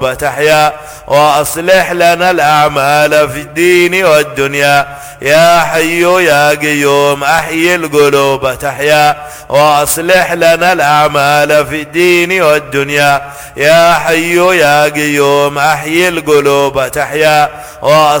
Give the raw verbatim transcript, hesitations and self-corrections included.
تحيا وأصلح لنا الأعمال في الدين والدنيا يا حي يا قيوم أحيي القلوب تحيا وأصلح لنا الأعمال في الدين والدنيا يا حي يا قيوم أحيي القلوب تحيا وأصلح